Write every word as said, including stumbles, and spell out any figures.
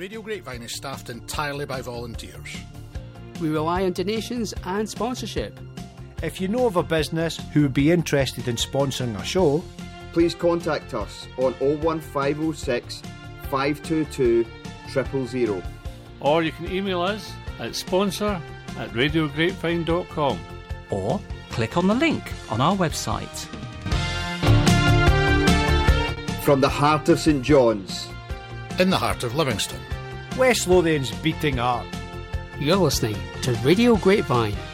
Radio Grapevine is staffed entirely by volunteers. We rely on donations and sponsorship. If you know of a business who would be interested in sponsoring a show, please contact us on oh one five oh six, five two two, zero zero zero. Or you can email us at sponsor at radio grapevine dot com. Or click on the link on our website. From the heart of St John's, in the heart of Livingston, West Lothian's beating heart, you're listening to Radio Grapevine.